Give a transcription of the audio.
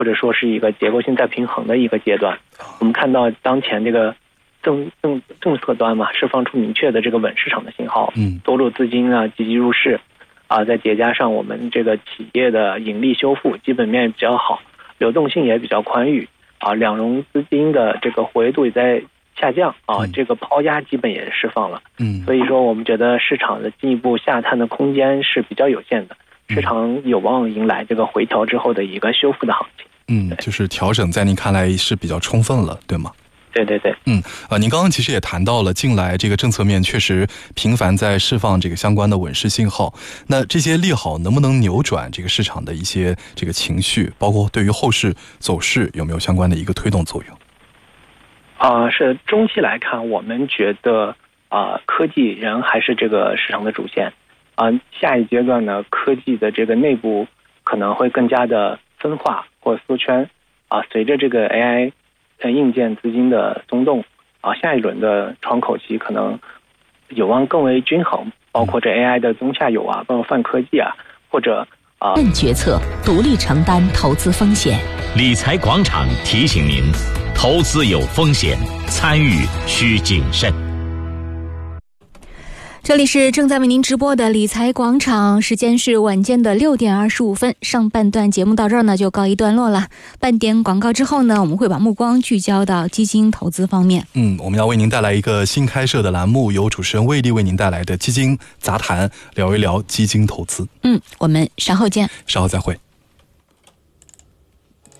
或者说是一个结构性再平衡的一个阶段。我们看到当前这个政策端嘛，释放出明确的这个稳市场的信号，多路资金啊积极入市啊，再叠加上我们这个企业的盈利修复，基本面比较好，流动性也比较宽裕啊，两融资金的这个活跃度也在下降啊，这个抛压基本也释放了，所以说我们觉得市场的进一步下探的空间是比较有限的，市场有望迎来这个回调之后的一个修复的行情。 就是调整在您看来是比较充分了，对吗？ 对对对。 您刚刚其实也谈到了，近来这个政策面确实频繁在释放这个相关的稳市信号。那这些利好能不能扭转这个市场的一些这个情绪，包括对于后市走势有没有相关的一个推动作用？ 是中期来看，我们觉得科技仍还是这个市场的主线。下一阶段呢，科技的这个内部可能会更加的分化或缩圈随着这个 AI 硬件资金的松动下一轮的窗口期可能有望更为均衡，包括这 AI 的中下游包括泛科技或者任决策，独立承担投资风险。 理财广场提醒您，投资有风险，参与需谨慎。 这里是正在为您直播的理财广场，时间是晚间的6点25分。上半段节目到这儿呢就告一段落了。半点广告之后呢，我们会把目光聚焦到基金投资方面。 我们要为您带来一个新开设的栏目，由主持人魏丽为您带来的基金杂谈，聊一聊基金投资。 我们稍后见。 稍后再会。